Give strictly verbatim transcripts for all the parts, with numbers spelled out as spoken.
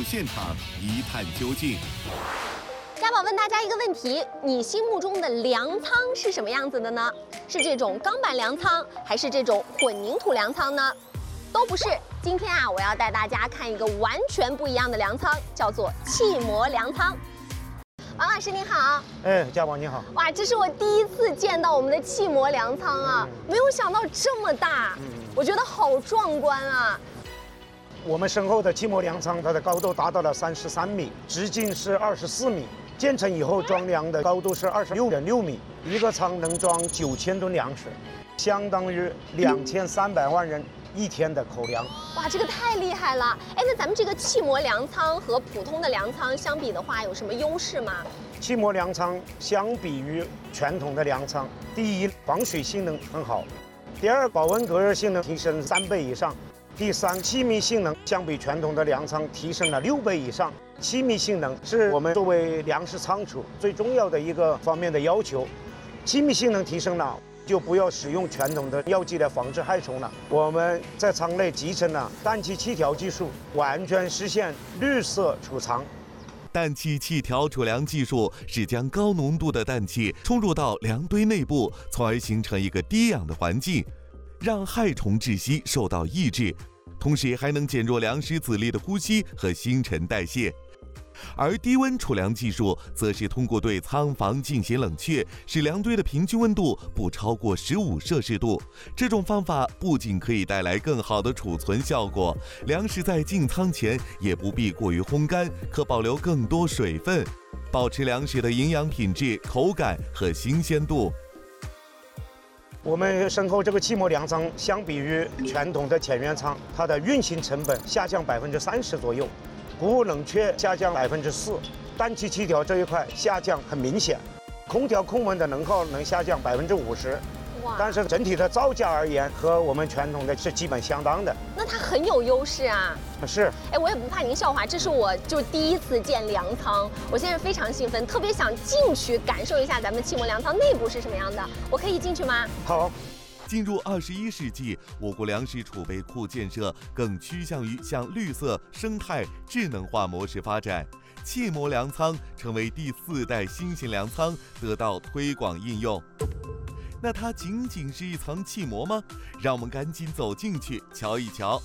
现场一探究竟。 家宝问大家一个问题：你心目中的粮仓是什么样子的呢？是这种钢板粮仓，还是这种混凝土粮仓呢？都不是。今天啊，我要带大家看一个完全不一样的粮仓，叫做气膜粮仓。王老师您好。 哎，家宝你好。 哇，这是我第一次见到我们的气膜粮仓啊，嗯、没有想到这么大，嗯、我觉得好壮观啊。 我们身后的气膜粮仓，它的高度达到了三十三米，直径是二十四米。建成以后装粮的高度是二十六点六米，一个仓能装九千吨粮食，相当于两千三百万人一天的口粮。 哇，这个太厉害了！哎，那咱们这个气膜粮仓和普通的粮仓相比的话，有什么优势吗？ 气膜粮仓相比于传统的粮仓，第一，防水性能很好；第二，保温隔热性能提升三倍以上；第三，气密性能相比传统的粮仓提升了六倍以上。气密性能是我们作为粮食仓储最重要的一个方面的要求。气密性能提升了，就不要使用传统的药剂来防治害虫了。我们在仓内集成了氮气气条技术，完全实现绿色储藏。 氮气气条储粮技术是将高浓度的氮气冲入到粮堆内部，从而形成一个低氧的环境，让害虫窒息受到抑制，同时还能减弱粮食籽粒的呼吸和新陈代谢。而低温储粮技术则是通过对仓房进行冷却，使粮堆的平均温度不超过十五摄氏度。这种方法不仅可以带来更好的储存效果，粮食在进仓前也不必过于烘干，可保留更多水分，保持粮食的营养品质、口感和新鲜度。 我们身后这个气膜粮仓，相比于传统的前员仓，它的运行成本下降百分之三十左右。谷物冷却下降百分之四，氮气气条这一块下降很明显，空调控温的能耗能下降百分之五十，但是整体的造价而言和我们传统的是基本相当的。 那它很有优势啊。 是。 哎，我也不怕您笑话，这是我就第一次见粮仓，我现在非常兴奋，特别想进去感受一下咱们气膜粮仓内部是什么样的。我可以进去吗？ 好。 进入二十一世纪，我国粮食储备库建设更趋向于向绿色、生态、智能化模式发展。气膜粮仓成为第四代新型粮仓，得到推广应用。那它仅仅是一层气膜吗？让我们赶紧走进去瞧一瞧。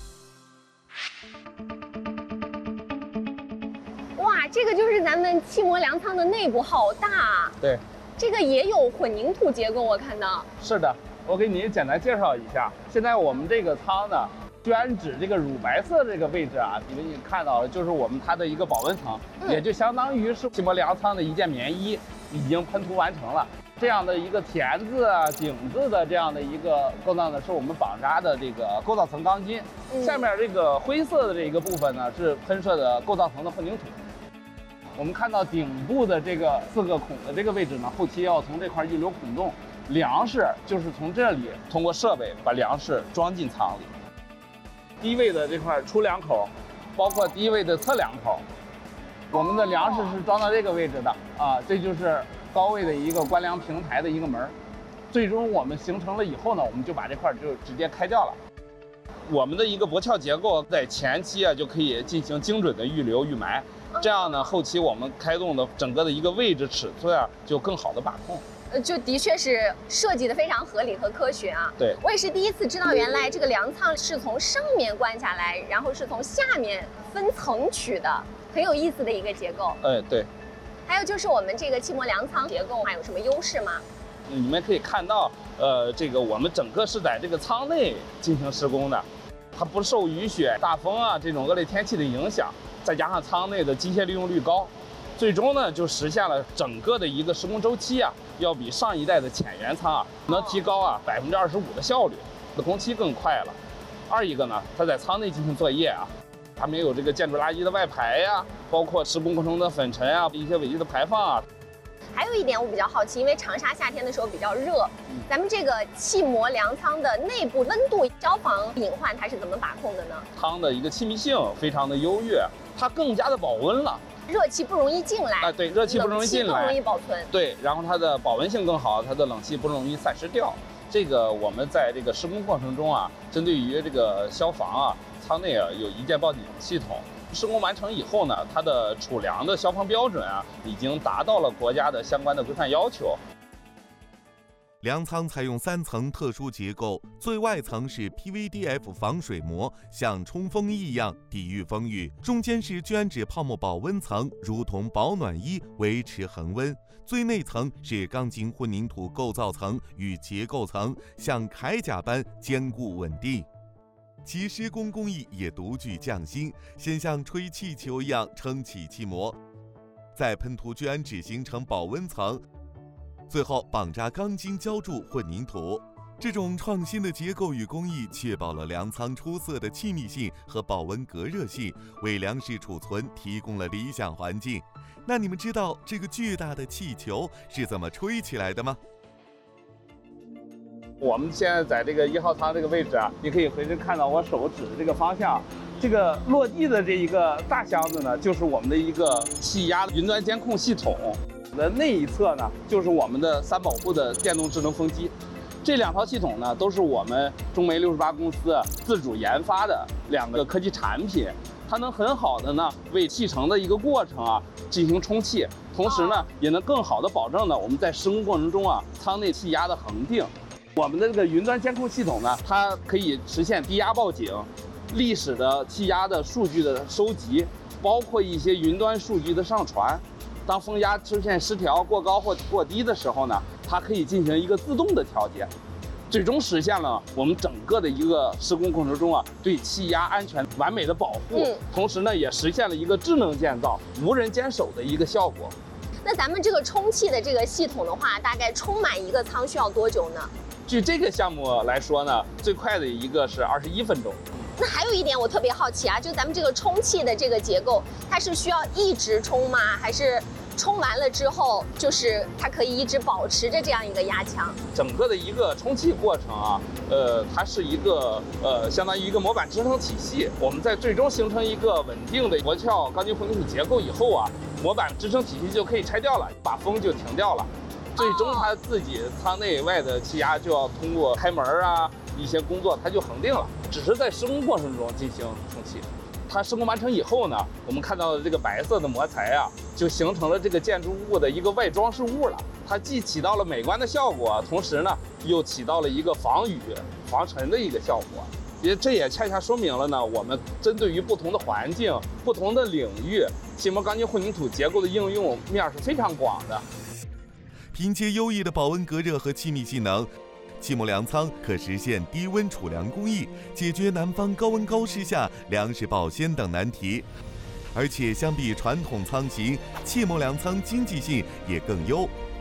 哇，这个就是咱们气膜粮仓的内部，好大啊！ 对， 这个也有混凝土结构，我看到。 是的。我给您简单介绍一下，现在我们这个仓呢，宣纸这个乳白色这个位置啊，你们已经看到了，就是我们它的一个保温层，嗯、也就相当于是气膜粮仓的一件棉衣，已经喷涂完成了。这样的一个田字啊、井字的这样的一个构造呢，是我们绑扎的这个构造层钢筋，嗯、下面这个灰色的这个部分呢，是喷射的构造层的混凝土。我们看到顶部的这个四个孔的这个位置呢，后期要从这块预留孔洞。粮食就是从这里通过设备把粮食装进仓里。低位的这块出粮口，包括低位的测粮口，我们的粮食是装到这个位置的啊，这就是高位的一个关粮平台的一个门。最终我们形成了以后呢，我们就把这块就直接开掉了。我们的一个驳壳结构在前期啊就可以进行精准的预留预埋，这样呢后期我们开动的整个的一个位置尺寸啊就更好的把控。 就的确是设计的非常合理和科学啊！ 对， 我也是第一次知道，原来这个粮仓是从上面关下来，然后是从下面分层取的，很有意思的一个结构。 哎，对。 还有就是我们这个气膜粮仓结构还有什么优势吗？ 你们可以看到，呃，这个我们整个是在这个仓内进行施工的，它不受雨雪、大风啊这种恶劣天气的影响，再加上仓内的机械利用率高。最终呢，就实现了整个的一个施工周期啊，要比上一代的浅原仓啊，能提高啊百分之二十五的效率，施工期更快了。二一个呢，它在仓内进行作业啊，它没有这个建筑垃圾的外排呀、啊，包括施工过程中的粉尘啊，一些尾气的排放啊。 还有一点我比较好奇，因为长沙夏天的时候比较热，嗯、咱们这个气膜粮仓的内部温度、消防隐患它是怎么把控的呢？ 仓的一个气密性非常的优越，它更加的保温了。 热气不容易进来， 啊，对，热气不容易进来， 更容易保存。 对，然后它的保温性更好，它的冷气不容易散失掉。这个我们在这个施工过程中啊，针对于这个消防啊，仓内啊有一键报警系统， 施工完成以后呢，它的储粮的消防标准啊，已经达到了国家的相关的规范要求。 粮仓采用三层特殊结构，最外层是 P V D F 防水膜，像冲锋衣一样抵御风雨；中间是聚酯泡沫保温层，如同保暖衣，维持恒温；最内层是钢筋混凝土构造层与结构层，像铠甲般坚固稳定。其施工工艺也独具匠心，先像吹气球一样撑起气膜，再喷涂聚酯纸形成保温层。最后绑扎钢筋浇筑混凝土，这种创新的结构与工艺确保了粮仓出色的气密性和保温隔热性，为粮食储存提供了理想环境。那你们知道这个巨大的气球是怎么吹起来的吗？ 我们现在在这个一号仓这个位置啊，你可以回头看到我手指的这个方向，这个落地的这一个大箱子呢，就是我们的一个气压云端监控系统。的那一侧呢，就是我们的三宝户的电动智能风机。这两套系统呢，都是我们中煤六十八公司自主研发的两个科技产品。它能很好的呢为气程的一个过程啊进行充气，同时呢也能更好的保证呢我们在施工过程中啊舱内气压的恒定。我们的这个云端监控系统呢，它可以实现低压报警、历史的气压的数据的收集，包括一些云端数据的上传。当风压出现失调、过高或过低的时候呢，它可以进行一个自动的调节，最终实现了我们整个的一个施工过程中啊对气压安全完美的保护，嗯、同时呢也实现了一个智能建造、无人坚守的一个效果。 那咱们这个充气的这个系统的话，大概充满一个仓需要多久呢？ 据这个项目来说呢，最快的一个是二十一分钟。 那还有一点我特别好奇啊，就咱们这个充气的这个结构，它是需要一直充吗？还是充完了之后，就是它可以一直保持着这样一个压强？ 整个的一个充气过程啊，呃，它是一个呃，相当于一个模板支撑体系。我们在最终形成一个稳定的活壳钢筋混凝土结构以后啊，模板支撑体系就可以拆掉了，把风就停掉了。最终它自己舱内外的气压就要通过开门啊一些工作，它就恒定了，只是在施工过程中进行充气。它施工完成以后呢，我们看到的这个白色的膜材啊，就形成了这个建筑物的一个外装饰物了。它既起到了美观的效果，同时呢，又起到了一个防雨、防尘的一个效果。也这也恰恰说明了呢，我们针对于不同的环境、不同的领域，气膜钢筋混凝土结构的应用面是非常广的。 凭借优异的保温隔热和气密性能，气膜粮仓可实现低温储粮工艺，解决南方高温高湿下粮食保鲜等难题。而且相比传统仓型，气膜粮仓经济性也更优。